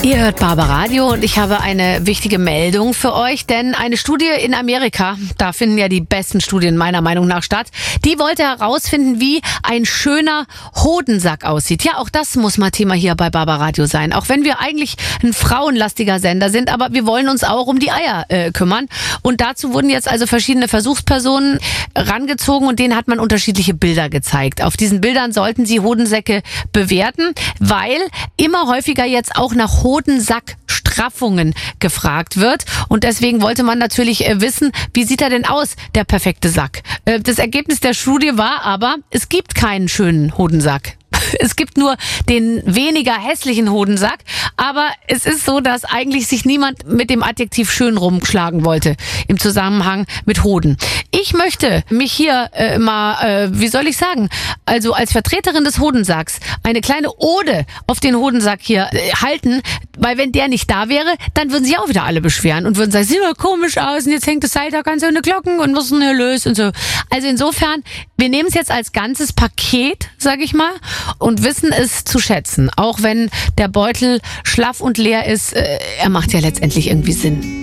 Ihr hört Barbaradio und ich habe eine wichtige Meldung für euch, denn eine Studie in Amerika, da finden ja die besten Studien meiner Meinung nach statt, die wollte herausfinden, wie ein schöner Hodensack aussieht. Ja, auch das muss mal Thema hier bei Barbaradio sein, auch wenn wir eigentlich ein frauenlastiger Sender sind, aber wir wollen uns auch um die Eier kümmern. Und dazu wurden jetzt also verschiedene Versuchspersonen rangezogen und denen hat man unterschiedliche Bilder gezeigt. Auf diesen Bildern sollten sie Hodensäcke bewerten, weil immer häufiger jetzt auch nach Hodensackstraffungen gefragt wird. Und deswegen wollte man natürlich wissen, wie sieht er denn aus, der perfekte Sack. Das Ergebnis der Studie war aber, es gibt keinen schönen Hodensack. Es gibt nur den weniger hässlichen Hodensack, aber es ist so, dass eigentlich sich niemand mit dem Adjektiv schön rumschlagen wollte im Zusammenhang mit Hoden. Ich möchte mich hier wie soll ich sagen, also als Vertreterin des Hodensacks eine kleine Ode auf den Hodensack hier halten, weil wenn der nicht da wäre, dann würden sich auch wieder alle beschweren und würden sagen, sieht doch komisch aus und jetzt hängt das Seil da ganz ohne Glocken und was ist denn hier los und so. Also insofern, wir nehmen es jetzt als ganzes Paket, sag ich mal, und wissen es zu schätzen. Auch wenn der Beutel schlaff und leer ist, er macht ja letztendlich irgendwie Sinn.